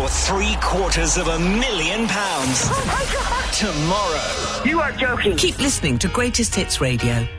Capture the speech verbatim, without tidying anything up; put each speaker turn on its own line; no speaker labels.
three quarters of a million pounds.
Oh, my God.
Tomorrow.
You are joking.
Keep listening to Greatest Hits Radio.